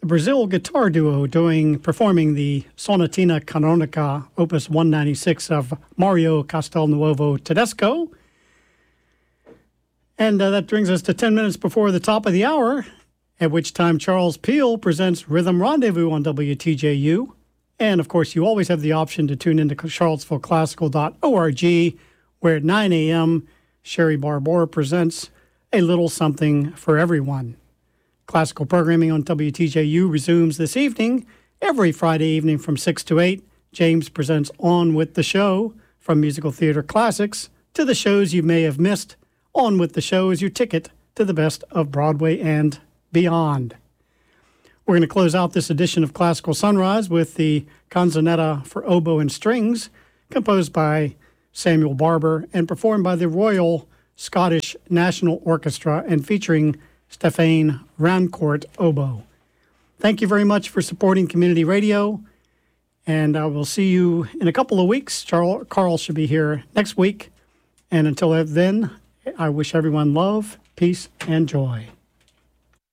the Brazil guitar duo performing the Sonatina Canonica, Opus 196 of Mario Castelnuovo Tedesco. And that brings us to 10 minutes before the top of the hour, at which time Charles Peel presents Rhythm Rendezvous on WTJU. And, of course, you always have the option to tune into charlottesvilleclassical.org, where at 9 a.m., Sherry Barbour presents A Little Something for Everyone. Classical programming on WTJU resumes this evening. Every Friday evening from 6 to 8, James presents On With the Show, from musical theater classics to the shows you may have missed. On With the Show is your ticket to the best of Broadway and beyond. We're going to close out this edition of Classical Sunrise with the Canzonetta for Oboe and Strings, composed by Samuel Barber and performed by the Royal Scottish National Orchestra and featuring Stéphane Rancourt oboe. Thank you very much for supporting community radio, and I will see you in a couple of weeks. Carl should be here next week, and until then, I wish everyone love, peace, and joy.